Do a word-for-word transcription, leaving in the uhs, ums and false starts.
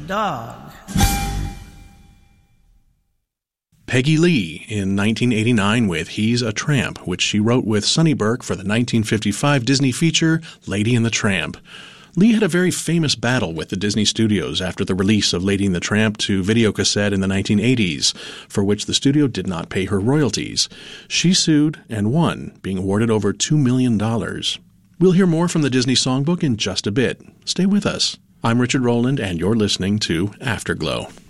dog. Peggy Lee in nineteen eighty-nine with He's a Tramp, which she wrote with Sonny Burke for the nineteen fifty-five Disney feature Lady and the Tramp. Lee had a very famous battle with the Disney Studios after the release of Lady and the Tramp to videocassette in the nineteen eighties, for which the studio did not pay her royalties. She sued and won, being awarded over two million dollars. We'll hear more from the Disney Songbook in just a bit. Stay with us. I'm Richard Rowland, and you're listening to Afterglow.